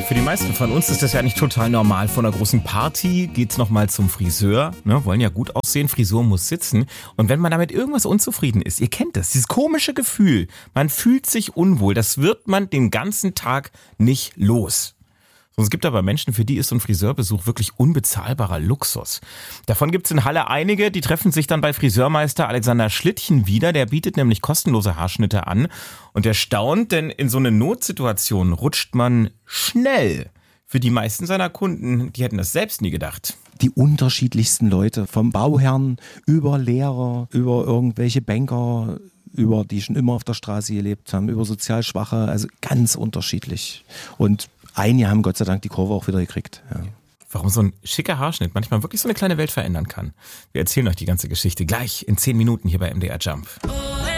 Für die meisten von uns ist das ja nicht total normal. Vor einer großen Party geht's nochmal zum Friseur. Ne, wollen ja gut aussehen, Frisur muss sitzen. Und wenn man damit irgendwas unzufrieden ist, ihr kennt das, dieses komische Gefühl, man fühlt sich unwohl, das wird man den ganzen Tag nicht los. Es gibt aber Menschen, für die ist so ein Friseurbesuch wirklich unbezahlbarer Luxus. Davon gibt es in Halle einige, die treffen sich dann bei Friseurmeister Alexander Schlittchen wieder. Der bietet nämlich kostenlose Haarschnitte an. Und er staunt, denn in so eine Notsituation rutscht man schnell. Für die meisten seiner Kunden, die hätten das selbst nie gedacht. Die unterschiedlichsten Leute, vom Bauherrn über Lehrer, über irgendwelche Banker, über die schon immer auf der Straße gelebt haben, über sozial Schwache, also ganz unterschiedlich. Und einige haben Gott sei Dank die Kurve auch wieder gekriegt. Ja. Warum so ein schicker Haarschnitt manchmal wirklich so eine kleine Welt verändern kann. Wir erzählen euch die ganze Geschichte gleich in 10 Minuten hier bei MDR Jump.